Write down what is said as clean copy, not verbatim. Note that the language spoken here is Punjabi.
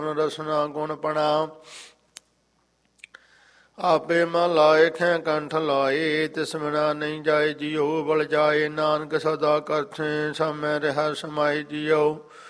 ਰਸਨਾ ਗੁਣ ਪਣਾ। ਆਪੇ ਮਨ ਲਾਏ ਖੈ ਕੰਠ ਲਾਏ, ਤਿਸ ਬਿਨਾ ਨਹੀਂ ਜਾਏ ਜੀਓ। ਬਲ ਜਾਏ ਨਾਨਕ ਸਦਾ ਕਰਥੇ, ਸਾਮੈ ਰਿਹਾ ਸਮਾਏ ਜੀਓ।